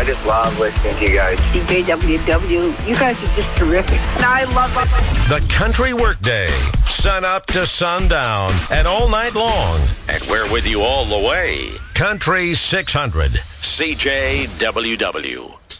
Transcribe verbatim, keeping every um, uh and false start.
just love listening to you guys. C J W W, you guys are just terrific. I love it. The Country Workday, sun up to sundown and all night long. And we're with you all the way. Country six hundred, C J W W.